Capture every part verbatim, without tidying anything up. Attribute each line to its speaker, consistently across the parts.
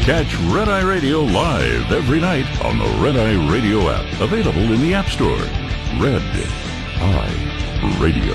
Speaker 1: Catch Red Eye Radio live every night on the Red Eye Radio app, available in the App Store. Red Eye Radio.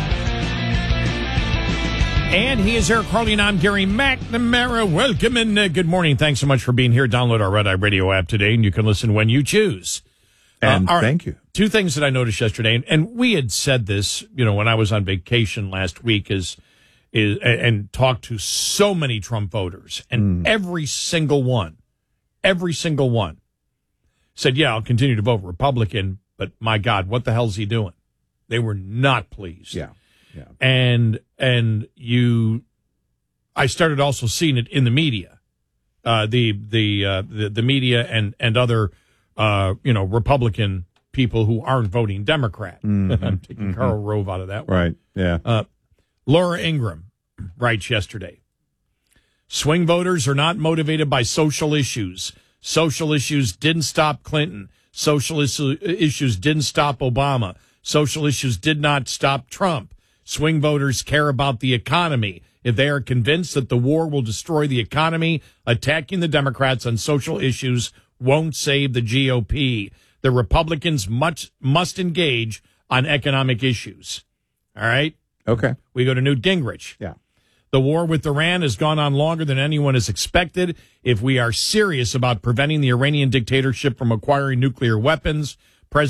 Speaker 2: And he is Eric Harley, and I'm Gary McNamara. Welcome and uh, good morning. Thanks so much for being here. Download our Red Eye Radio app today, and you can listen when you choose.
Speaker 3: And
Speaker 2: uh,
Speaker 3: thank you.
Speaker 2: Two things that I noticed yesterday, and, and we had said this, you know, when I was on vacation last week, is is and talked to so many Trump voters, and mm. every single one, every single one said, yeah, I'll continue to vote Republican, but my God, what the hell's he doing? They were not pleased.
Speaker 3: Yeah. Yeah.
Speaker 2: And and you, I started also seeing it in the media, uh, the the uh, the the media and and other uh, you know Republican people who aren't voting Democrat.
Speaker 3: Mm-hmm.
Speaker 2: I'm taking
Speaker 3: mm-hmm.
Speaker 2: Karl Rove out of that one.
Speaker 3: Right. Yeah.
Speaker 2: Uh, Laura Ingraham writes yesterday, swing voters are not motivated by social issues. Social issues didn't stop Clinton. Social issues didn't stop Obama. Social issues did not stop Trump. Swing voters care about the economy. If they are convinced that the war will destroy the economy, attacking the Democrats on social issues won't save the G O P. The Republicans much, must engage on economic issues. All right?
Speaker 3: Okay.
Speaker 2: We go to Newt Gingrich.
Speaker 3: Yeah.
Speaker 2: The war with Iran has gone on longer than anyone has expected. If we are serious about preventing the Iranian dictatorship from acquiring nuclear weapons,